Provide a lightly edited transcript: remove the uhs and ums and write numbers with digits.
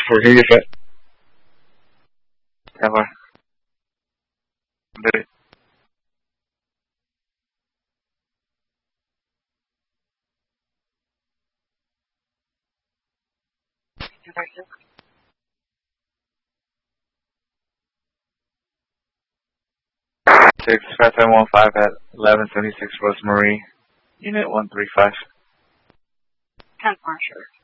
4, hear you set. 10-4. Ready. Six 5715 at 1176 Rosemary, Unit 135. 10-4, sure.